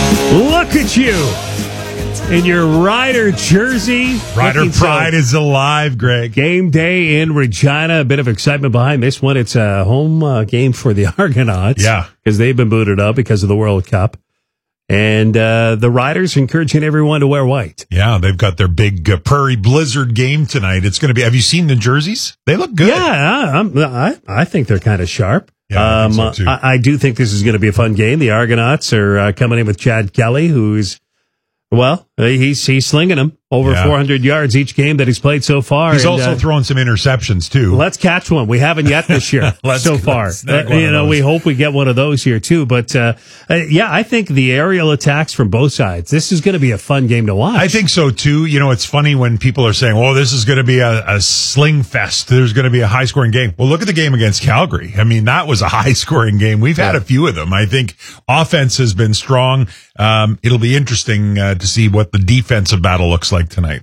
Look at you in your Rider jersey. Rider pride is alive, Greg. Game day in Regina. A bit of excitement behind this one. It's a home game for the Argonauts. Yeah. Because they've been booted up because of the World Cup. And the Riders encouraging everyone to wear white. Yeah, they've got their big Prairie Blizzard game tonight. It's going to be, have you seen the jerseys? They look good. Yeah, I think they're kind of sharp. Yeah, I think so too. I do think this is going to be a fun game. The Argonauts are coming in with Chad Kelly, who's, well, he's slinging them over 400 yards each game that he's played so far. He's also throwing some interceptions, too. Let's catch one. We haven't yet this year so far. We hope we get one of those here, too. But, I think the aerial attacks from both sides, this is going to be a fun game to watch. I think so, too. You know, it's funny when people are saying, oh, this is going to be a sling fest. There's going to be a high-scoring game. Well, look at the game against Calgary. I mean, that was a high-scoring game. We've had a few of them. I think offense has been strong. It'll be interesting to see what the defensive battle looks like tonight.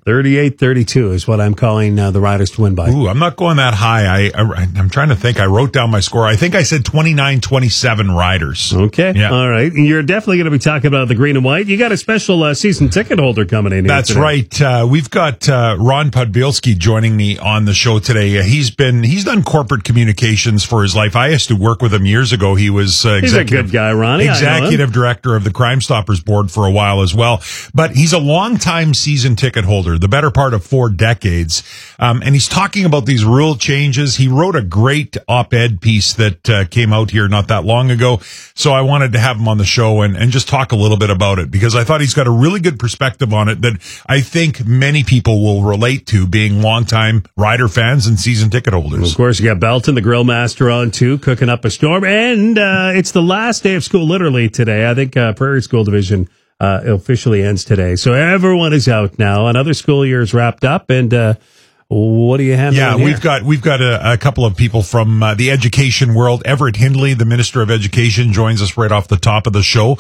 38-32 is what I'm calling the Riders to win by. Ooh, I'm not going that high. I'm trying to think. I wrote down my score. I think I said 29-27 Riders. Okay. Yeah. All right. You're definitely going to be talking about the green and white. You got a special season ticket holder coming in here That's today. right. We've got Ron Podbielski joining me on the show today. He's done corporate communications for his life. I used to work with him years ago. He was he's a good guy, Ronnie. Executive director of the Crime Stoppers board for a while as well. But he's a longtime season ticket holder, the better part of 4 decades. And he's talking about these rule changes. He wrote a great op-ed piece that came out here not that long ago. So I wanted to have him on the show and just talk a little bit about it, because I thought he's got a really good perspective on it that I think many people will relate to, being longtime Rider fans and season ticket holders. Of course, you got Belton, the grill master, on too, cooking up a storm. And it's the last day of school literally today. I think Prairie School Division officially ends today. So everyone is out now. Another school year is wrapped up. And what do you have? Yeah, we've got a couple of people from the education world. Everett Hindley, the Minister of Education, joins us right off the top of the show.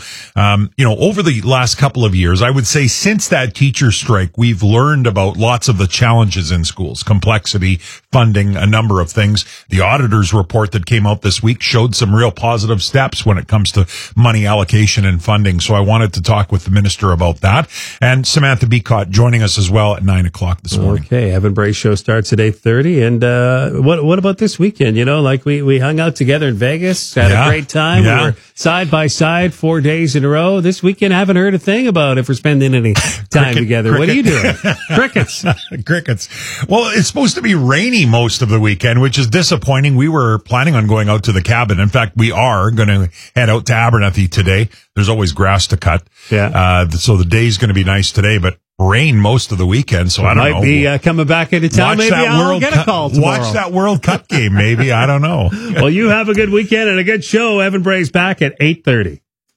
Over the last couple of years, I would say since that teacher strike, we've learned about lots of the challenges in schools, complexity, funding, a number of things. The auditor's report that came out this week showed some real positive steps when it comes to money allocation and funding. So I wanted to talk with the minister about that. And Samantha Beacott joining us as well at 9:00 this morning. Okay, Evan Bray show starts at 8:30. And what about this weekend? You know, like we hung out together in Vegas, had a great time. Yeah. We were side by side 4 days in a row. This weekend, I haven't heard a thing about if we're spending any time together. What are you doing? Crickets. Crickets. Well, it's supposed to be rainy most of the weekend, which is disappointing. We were planning on going out to the cabin. In fact, we are going to head out to Abernethy today. There's always grass to cut. Yeah. So the day's going to be nice today, but rain most of the weekend, so I don't know. Might be coming back into town. Maybe I'll get a call tomorrow. Watch that World Cup game, maybe. I don't know. Well, you have a good weekend and a good show. Evan Bray's back at 8:30.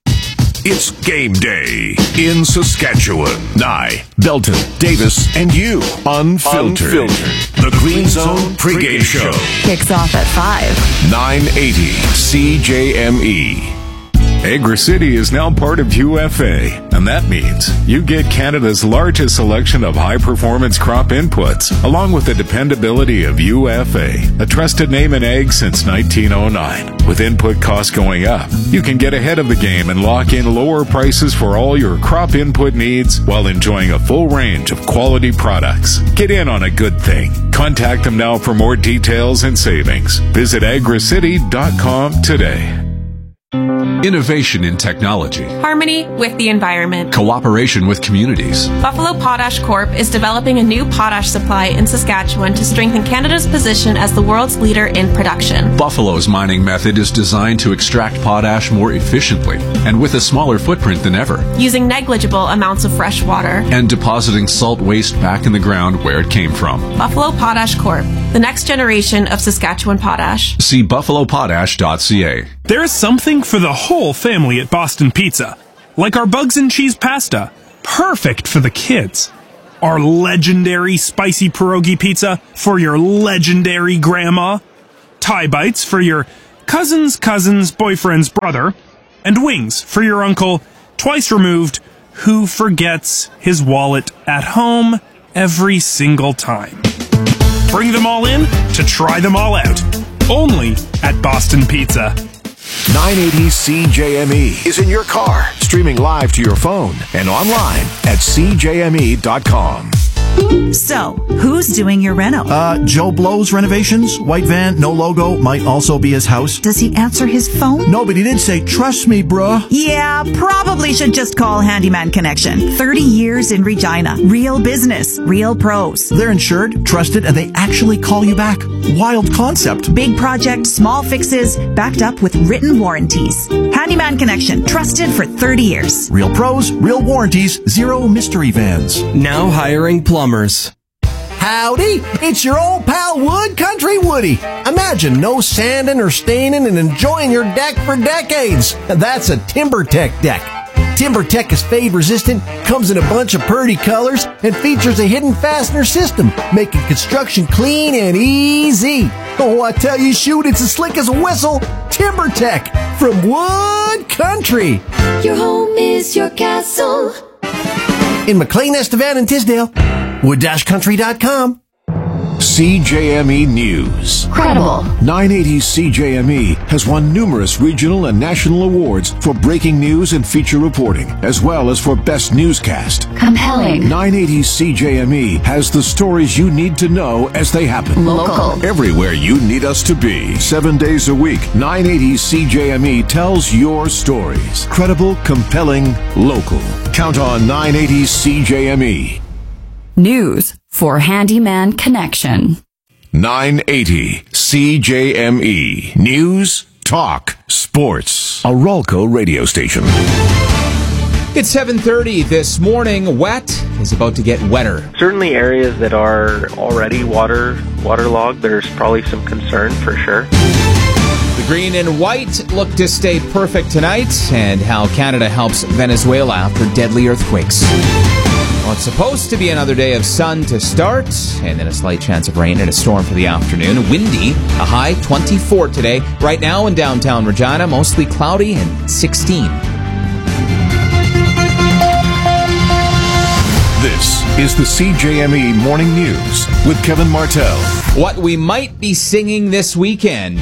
It's game day in Saskatchewan. Nye, Belton, Davis, and you. Unfiltered. The Green Zone pregame show. Kicks off at 5. 980 CJME. Agri-City is now part of UFA, and that means you get Canada's largest selection of high-performance crop inputs, along with the dependability of UFA, a trusted name in ag since 1909. With input costs going up, you can get ahead of the game and lock in lower prices for all your crop input needs while enjoying a full range of quality products. Get in on a good thing. Contact them now for more details and savings. Visit agricity.com today. Innovation in technology. Harmony with the environment. Cooperation with communities. Buffalo Potash Corp. is developing a new potash supply in Saskatchewan to strengthen Canada's position as the world's leader in production. Buffalo's mining method is designed to extract potash more efficiently and with a smaller footprint than ever. Using negligible amounts of fresh water. And depositing salt waste back in the ground where it came from. Buffalo Potash Corp. The next generation of Saskatchewan potash. See buffalopotash.ca. There is something for the whole family at Boston Pizza. Like our bugs and cheese pasta. Perfect for the kids. Our legendary spicy pierogi pizza for your legendary grandma. Thai bites for your cousin's boyfriend's brother. And wings for your uncle, twice removed, who forgets his wallet at home every single time. Bring them all in to try them all out. Only at Boston Pizza. 980 CJME is in your car. streaming live to your phone and online at cjme.com. So, who's doing your reno? Joe Blow's renovations. White van, no logo, might also be his house. Does he answer his phone? No, but he did say, trust me, bruh. Yeah, probably should just call Handyman Connection. 30 years in Regina. Real business, real pros. They're insured, trusted, and they actually call you back. Wild concept. Big project, small fixes, backed up with written warranties. Handyman Connection, trusted for 30 years. Real pros, real warranties, zero mystery vans. Now hiring plumbers. Howdy, it's your old pal Wood Country Woody. Imagine no sanding or staining and enjoying your deck for decades. That's a TimberTech deck. TimberTech is fade resistant, comes in a bunch of pretty colors, and features a hidden fastener system, making construction clean and easy. Oh, I tell you, shoot, it's as slick as a whistle. TimberTech from Wood Country. Your home is your castle. In McLean, Estevan, and Tisdale. Wood-country.com. CJME News. Credible. 980 CJME has won numerous regional and national awards for breaking news and feature reporting, as well as for best newscast. Compelling. 980 CJME has the stories you need to know as they happen. Local. Everywhere you need us to be. 7 days a week, 980 CJME tells your stories. Credible, compelling, local. Count on 980 CJME. News for Handyman Connection. 980 CJME. News, talk, sports. A Ralco radio station. It's 7:30 this morning. Wet is about to get wetter. Certainly areas that are already waterlogged, there's probably some concern for sure. The green and white look to stay perfect tonight, and how Canada helps Venezuela after deadly earthquakes. Well, it's supposed to be another day of sun to start, and then a slight chance of rain and a storm for the afternoon. Windy, a high 24 today. Right now in downtown Regina, mostly cloudy and 16. This is the CJME Morning News with Kevin Martell. What we might be singing this weekend.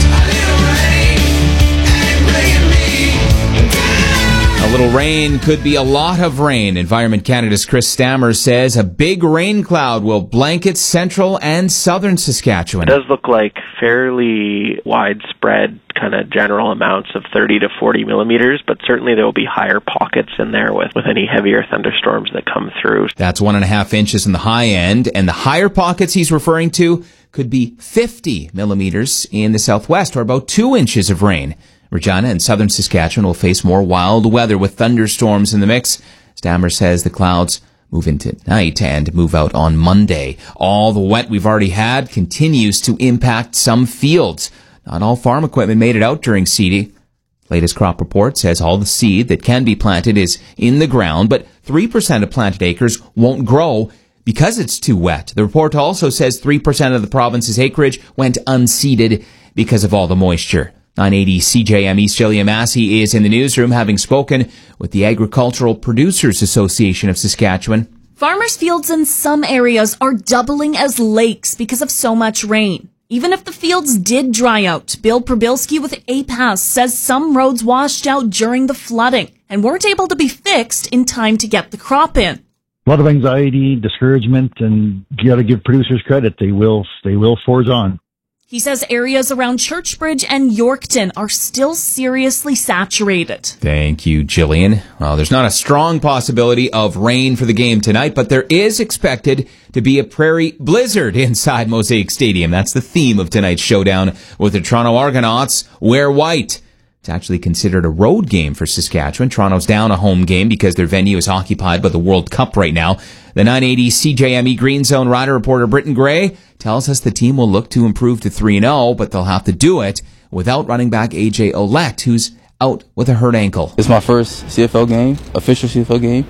A little rain could be a lot of rain. Environment Canada's Chris Stammer says a big rain cloud will blanket central and southern Saskatchewan. It does look like fairly widespread kind of general amounts of 30 to 40 millimeters, but certainly there will be higher pockets in there with any heavier thunderstorms that come through. That's 1.5 inches in the high end, and the higher pockets he's referring to could be 50 millimeters in the southwest, or about 2 inches of rain. Regina and southern Saskatchewan will face more wild weather with thunderstorms in the mix. Stammer says the clouds move into night and move out on Monday. All the wet we've already had continues to impact some fields. Not all farm equipment made it out during seeding. Latest crop report says all the seed that can be planted is in the ground, but 3% of planted acres won't grow because it's too wet. The report also says 3% of the province's acreage went unseeded because of all the moisture. 980 CJME's Jillian Massey is in the newsroom, having spoken with the Agricultural Producers Association of Saskatchewan. Farmers' fields in some areas are doubling as lakes because of so much rain. Even if the fields did dry out, Bill Probilski with APAS says some roads washed out during the flooding and weren't able to be fixed in time to get the crop in. A lot of anxiety, discouragement, and you got to give producers credit. They will forge on. He says areas around Churchbridge and Yorkton are still seriously saturated. Thank you, Jillian. Well, there's not a strong possibility of rain for the game tonight, but there is expected to be a prairie blizzard inside Mosaic Stadium. That's the theme of tonight's showdown with the Toronto Argonauts. Wear white. It's actually considered a road game for Saskatchewan. Toronto's down a home game because their venue is occupied by the World Cup right now. The 980 CJME Green Zone rider reporter Britton Gray tells us the team will look to improve to 3-0, but they'll have to do it without running back AJ Olette, who's out with a hurt ankle. It's my first CFL game, official CFL game,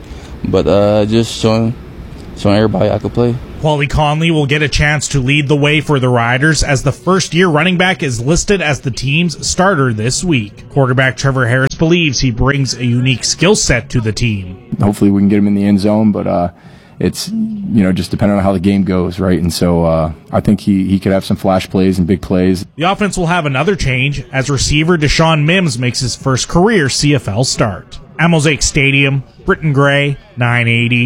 but just showing everybody I could play. Paulie Conley will get a chance to lead the way for the Riders as the first-year running back is listed as the team's starter this week. Quarterback Trevor Harris believes he brings a unique skill set to the team. Hopefully we can get him in the end zone, but it's just depending on how the game goes, right? And so I think he could have some flash plays and big plays. The offense will have another change as receiver Deshaun Mims makes his first career CFL start. At Mosaic Stadium, Britton Gray, 980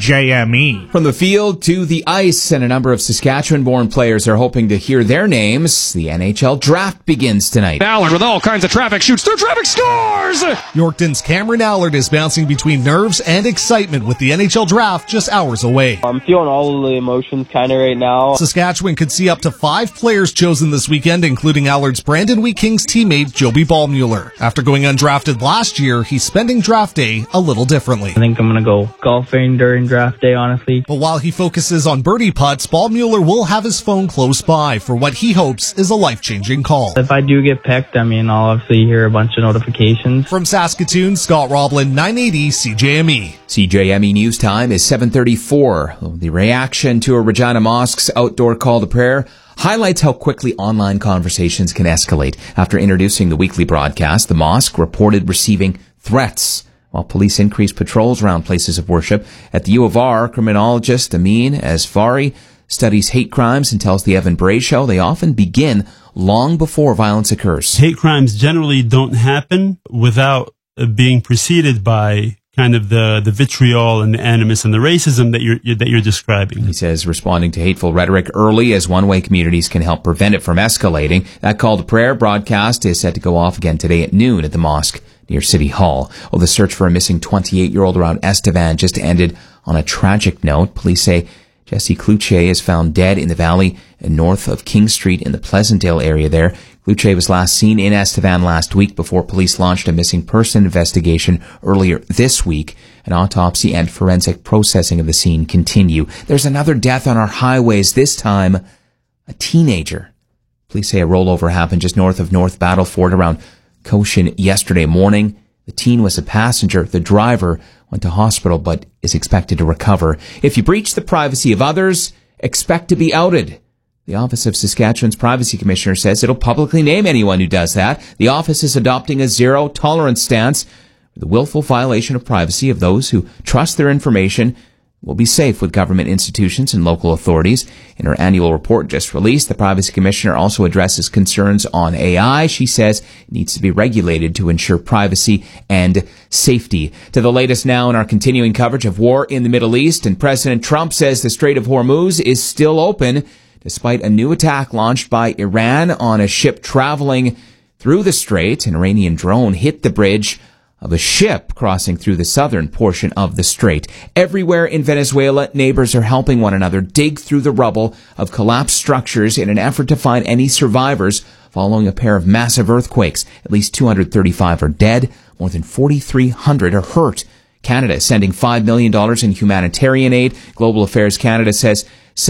CJME. From the field to the ice, and a number of Saskatchewan-born players are hoping to hear their names. The NHL draft begins tonight. Allard with all kinds of traffic shoots through traffic, scores! Yorkton's Cameron Allard is bouncing between nerves and excitement with the NHL draft just hours away. I'm feeling all of the emotions kind of right now. Saskatchewan could see up to 5 players chosen this weekend, including Allard's Brandon Wheat Kings teammate Joby Ballmuller. After going undrafted last year, he's spending draft day a little differently. I think I'm going to go golfing during draft day, honestly. But while he focuses on birdie putts, Ballmuller will have his phone close by for what he hopes is a life-changing call. If I do get picked, I'll obviously hear a bunch of notifications. From Saskatoon, Scott Roblin, 980 CJME. CJME News Time is 7:34. The reaction to a Regina Mosque's outdoor call to prayer highlights how quickly online conversations can escalate. After introducing the weekly broadcast, the mosque reported receiving threats, while police increased patrols around places of worship. At the U of R, criminologist Amin Asfari studies hate crimes and tells the Evan Bray Show they often begin long before violence occurs. Hate crimes generally don't happen without being preceded by kind of the vitriol and the animus and the racism that you're describing. He says responding to hateful rhetoric early is one way communities can help prevent it from escalating. That call to prayer broadcast is set to go off again today at noon at the mosque near City Hall. Well, the search for a missing 28-year-old around Estevan just ended on a tragic note. Police say Jesse Cloutier is found dead in the valley north of King Street in the Pleasantdale area there. Cloutier was last seen in Estevan last week before police launched a missing person investigation earlier this week. An autopsy and forensic processing of the scene continue. There's another death on our highways, this time a teenager. Police say a rollover happened just north of North Battleford around Cochin yesterday morning. The teen was a passenger. The driver went to hospital but is expected to recover. If you breach the privacy of others, expect to be outed. The Office of Saskatchewan's Privacy Commissioner says it'll publicly name anyone who does that. The office is adopting a zero-tolerance stance for the willful violation of privacy of those who trust their information will be safe with government institutions and local authorities. In her annual report just released, the Privacy Commissioner also addresses concerns on AI. She says it needs to be regulated to ensure privacy and safety. To the latest now in our continuing coverage of war in the Middle East, and President Trump says the Strait of Hormuz is still open despite a new attack launched by Iran on a ship traveling through the strait. An Iranian drone hit the bridge of a ship crossing through the southern portion of the strait. Everywhere in Venezuela, neighbors are helping one another dig through the rubble of collapsed structures in an effort to find any survivors following a pair of massive earthquakes. At least 235 are dead. More than 4,300 are hurt. Canada is sending $5 million in humanitarian aid. Global Affairs Canada says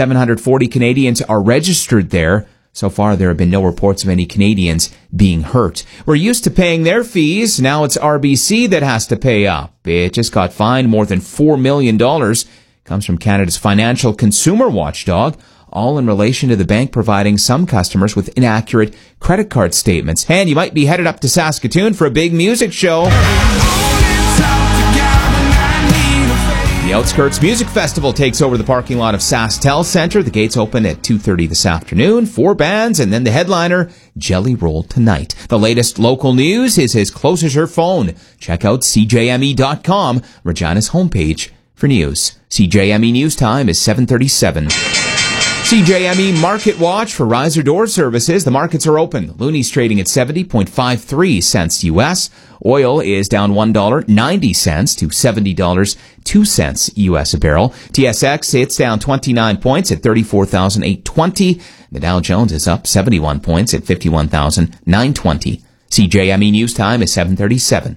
740 Canadians are registered there. So far, there have been no reports of any Canadians being hurt. We're used to paying their fees. Now it's RBC that has to pay up. It just got fined more than $4 million. Comes from Canada's financial consumer watchdog, all in relation to the bank providing some customers with inaccurate credit card statements. And you might be headed up to Saskatoon for a big music show. The Outskirts Music Festival takes over the parking lot of SaskTel Centre. The gates open at 2:30 this afternoon. 4 bands, and then the headliner, Jelly Roll, tonight. The latest local news is as close as your phone. Check out CJME.com, Regina's homepage for news. CJME News Time is 7:37. CJME Market Watch for Riser Door Services. The markets are open. Looney's trading at 70.53 cents U.S. Oil is down $1.90 to $70.02 U.S. a barrel. TSX, it's down 29 points at 34,820. The Dow Jones is up 71 points at 51,920. CJME News Time is 7:37.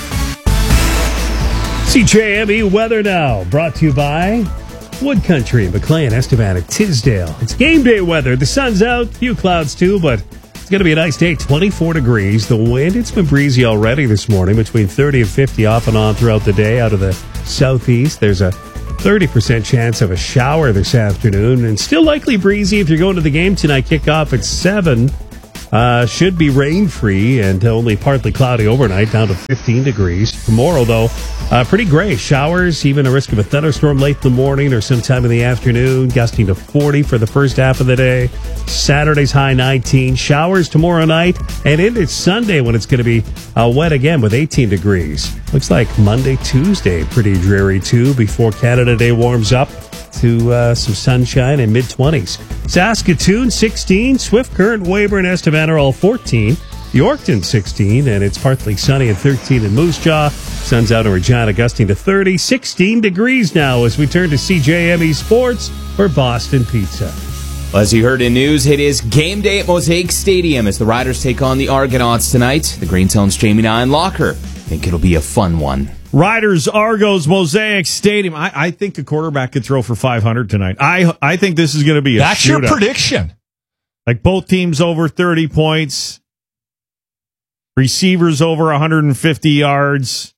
CJME Weather Now, brought to you by Wood Country, McLean, Estevan, and Tisdale. It's game day weather. The sun's out, few clouds too, but it's going to be a nice day. 24 degrees. The wind, it's been breezy already this morning, between 30 and 50 off and on throughout the day out of the southeast. There's a 30% chance of a shower this afternoon, and still likely breezy if you're going to the game tonight. Kickoff at 7. Should be rain-free and only partly cloudy overnight, down to 15 degrees. Tomorrow, though, pretty gray. Showers, even a risk of a thunderstorm late in the morning or sometime in the afternoon, gusting to 40 for the first half of the day. Saturday's high 19. Showers tomorrow night and into Sunday when it's going to be wet again with 18 degrees. Looks like Monday, Tuesday, pretty dreary too before Canada Day warms up to some sunshine and mid-20s. Saskatoon, 16. Swift Current, Weyburn, Estevan are all 14. Yorkton, 16. And it's partly sunny and 13 in Moose Jaw. Sun's out in Regina, gusting to 30. 16 degrees now as we turn to CJME Sports for Boston Pizza. Well, as you heard in news, it is game day at Mosaic Stadium as the Riders take on the Argonauts tonight. The Green Zone's Jamie Nye and Locker think it'll be a fun one. Riders, Argos, Mosaic Stadium. I think a quarterback could throw for 500 tonight. I think this is going to be a That's shootout. Your prediction. Like both teams over 30 points. Receivers over 150 yards.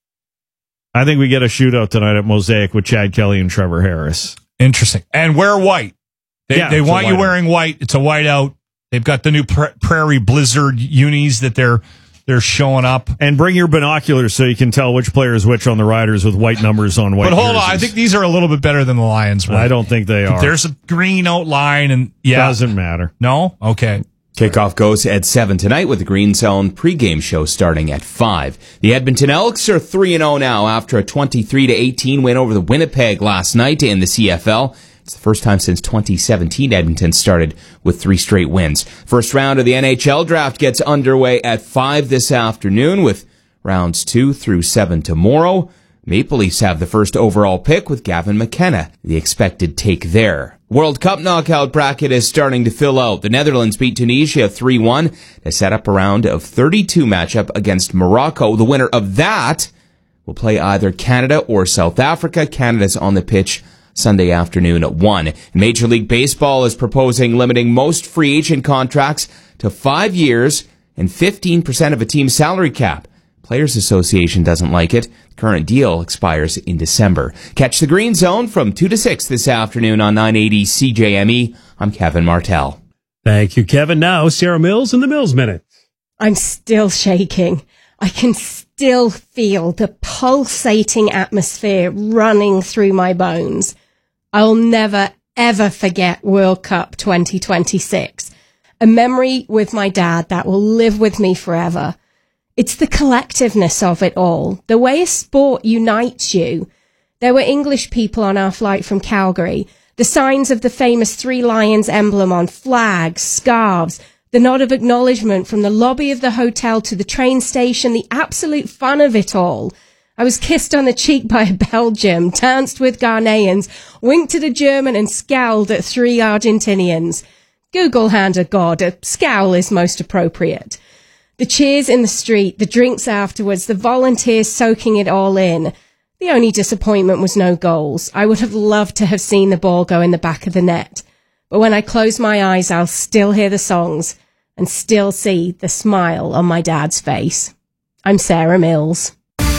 I think we get a shootout tonight at Mosaic with Chad Kelly and Trevor Harris. Interesting. And wear white. They want you wearing white. It's a whiteout. They've got the new Prairie Blizzard unis that they're showing up. And bring your binoculars so you can tell which player is which on the Riders with white numbers on white But hold jerseys. on, I think these are a little bit better than the Lions were. I don't think they are. There's a green outline and Doesn't matter. No? Okay. Kickoff goes at 7 tonight with the Green Zone pregame show starting at 5. The Edmonton Elks are 3-0 now after a 23-18 win over the Winnipeg last night in the CFL. It's the first time since 2017 Edmonton started with 3 straight wins. First round of the NHL draft gets underway at 5 this afternoon with rounds 2 through 7 tomorrow. Maple Leafs have the first overall pick with Gavin McKenna, the expected take there. World Cup knockout bracket is starting to fill out. The Netherlands beat Tunisia 3-1 to set up a round of 32 matchup against Morocco. The winner of that will play either Canada or South Africa. Canada's on the pitch Sunday afternoon at 1. Major League Baseball is proposing limiting most free agent contracts to 5 years and 15% of a team's salary cap. Players Association doesn't like it. The current deal expires in December. Catch the Green Zone from 2 to 6 this afternoon on 980 CJME. I'm Kevin Martell. Thank you, Kevin. Now, Sarah Mills in the Mills Minute. I'm still shaking. I can still feel the pulsating atmosphere running through my bones. I'll never, ever forget World Cup 2026. A memory with my dad that will live with me forever. It's the collectiveness of it all, the way a sport unites you. There were English people on our flight from Calgary, the signs of the famous Three Lions emblem on flags, scarves, the nod of acknowledgement from the lobby of the hotel to the train station, the absolute fun of it all. I was kissed on the cheek by a Belgian, danced with Ghanaians, winked at a German and scowled at 3 Argentinians. Google hand a god, a scowl is most appropriate. The cheers in the street, the drinks afterwards, the volunteers soaking it all in. The only disappointment was no goals. I would have loved to have seen the ball go in the back of the net. But when I close my eyes, I'll still hear the songs and still see the smile on my dad's face. I'm Sarah Mills.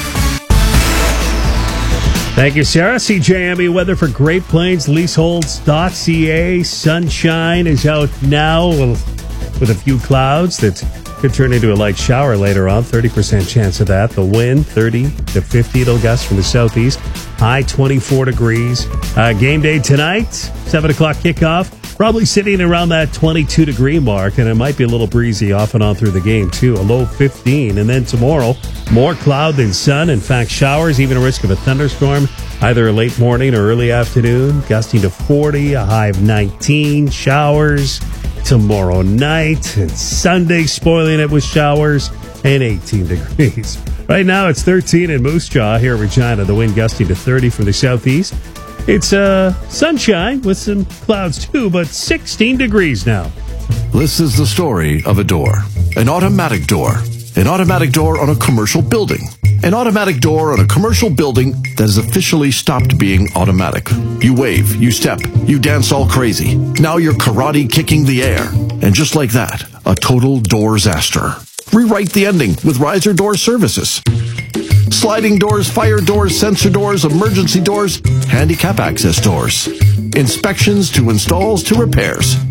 Thank you, Sarah. CJME weather for Great Plains Leaseholds.ca. Sunshine is out now with a few clouds that could turn into a light shower later on. 30% chance of that. The wind, 30 to 50. It'll gust from the southeast. High 24 degrees. Game day tonight, 7 o'clock kickoff. Probably sitting around that 22-degree mark, and it might be a little breezy off and on through the game, too. A low 15. And then tomorrow, more cloud than sun. In fact, showers, even a risk of a thunderstorm, either late morning or early afternoon. Gusting to 40, a high of 19. Showers tomorrow night. And Sunday, spoiling it with showers and 18 degrees. Right now, it's 13 in Moose Jaw here in Regina. The wind gusting to 30 from the southeast. It's sunshine with some clouds too, but 16 degrees now. This is the story of a door. An automatic door. An automatic door on a commercial building. An automatic door on a commercial building that has officially stopped being automatic. You wave, you step, you dance all crazy. Now you're karate kicking the air. And just like that, a total door-zaster. Rewrite the ending with Riser Door Services. Sliding doors, fire doors, sensor doors, emergency doors, handicap access doors. Inspections to installs to repairs.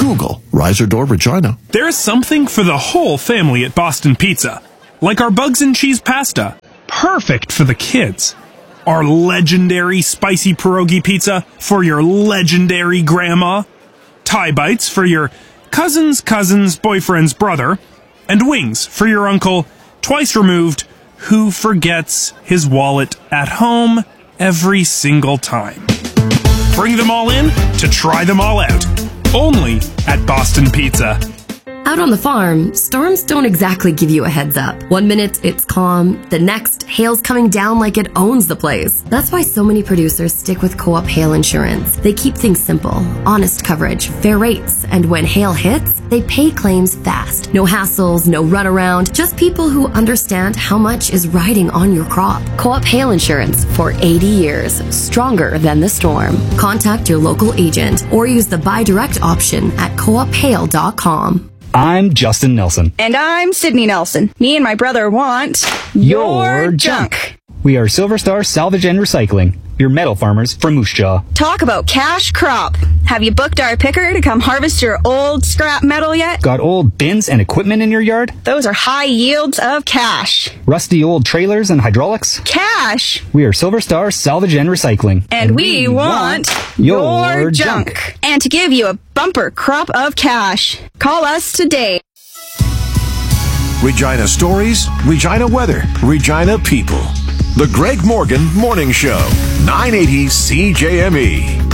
Google Riser Door Regina. There's something for the whole family at Boston Pizza. Like our bugs and cheese pasta. Perfect for the kids. Our legendary spicy pierogi pizza for your legendary grandma. Thai bites for your cousin's boyfriend's brother. And wings for your uncle, twice removed, who forgets his wallet at home every single time. Bring them all in to try them all out. Only at Boston Pizza. Out on the farm, storms don't exactly give you a heads up. 1 minute, it's calm. The next, hail's coming down like it owns the place. That's why so many producers stick with Co-op Hail Insurance. They keep things simple, honest coverage, fair rates, and when hail hits, they pay claims fast. No hassles, no runaround, just people who understand how much is riding on your crop. Co-op Hail Insurance for 80 years, stronger than the storm. Contact your local agent or use the buy direct option at coophail.com. I'm Justin Nelson. And I'm Sydney Nelson. Me and my brother want your junk. We are Silver Star Salvage and Recycling, your metal farmers from Moose Jaw. Talk about cash crop. Have you booked our picker to come harvest your old scrap metal yet? Got old bins and equipment in your yard? Those are high yields of cash. Rusty old trailers and hydraulics? Cash. We are Silver Star Salvage and Recycling. And we want your junk. And to give you a bumper crop of cash. Call us today. Regina stories, Regina weather, Regina people. The Greg Morgan Morning Show, 980 CJME.